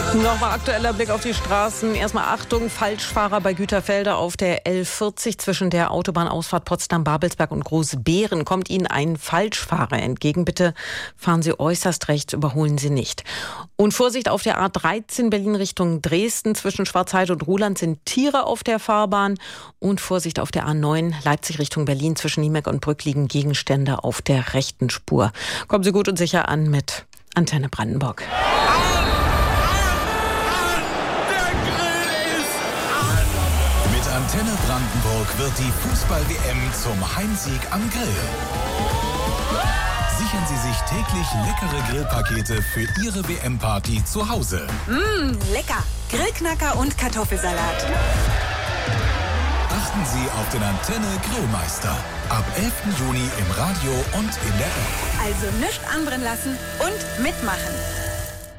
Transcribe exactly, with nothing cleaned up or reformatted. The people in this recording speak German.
Nochmal aktueller Blick auf die Straßen. Erstmal Achtung, Falschfahrer bei Güterfelde auf der L vierzig zwischen der Autobahnausfahrt Potsdam-Babelsberg und Großbeeren. Kommt Ihnen ein Falschfahrer entgegen, bitte fahren Sie äußerst rechts, überholen Sie nicht. Und Vorsicht auf der A dreizehn Berlin Richtung Dresden. Zwischen Schwarzheide und Ruhland sind Tiere auf der Fahrbahn. Und Vorsicht auf der A neun Leipzig Richtung Berlin. Zwischen Niemeck und Brück liegen Gegenstände auf der rechten Spur. Kommen Sie gut und sicher an mit Antenne Brandenburg. Antenne Brandenburg wird die Fußball-W M zum Heimsieg am Grill. Sichern Sie sich täglich leckere Grillpakete für Ihre W M-Party zu Hause. Mmh, lecker. Grillknacker und Kartoffelsalat. Achten Sie auf den Antenne Grillmeister. Ab elften Juni im Radio und in der App. Also nichts anbrennen lassen und mitmachen.